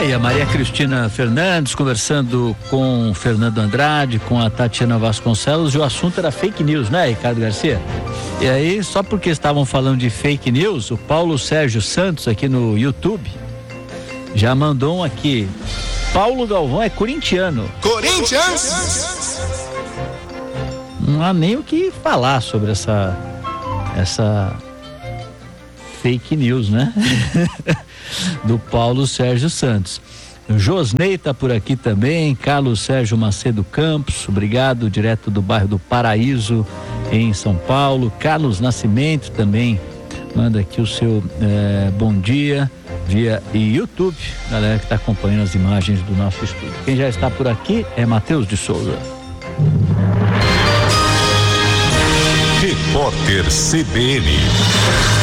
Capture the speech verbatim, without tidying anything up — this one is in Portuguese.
Aí a Maria Cristina Fernandes conversando com o Fernando Andrade, com a Tatiana Vasconcelos, e o assunto era fake news, né, Ricardo Garcia? E aí, só porque estavam falando de fake news, o Paulo Sérgio Santos aqui no YouTube já mandou um aqui. Paulo Galvão é corintiano. Corinthians! Não há nem o que falar sobre essa essa fake news, né? Do Paulo Sérgio Santos. O Josnei tá por aqui também, Carlos Sérgio Macedo Campos, obrigado, direto do bairro do Paraíso, em São Paulo. Carlos Nascimento também manda aqui o seu eh, bom dia via YouTube, galera que está acompanhando as imagens do nosso estúdio. Quem já está por aqui é Matheus de Souza. Repórter C B N.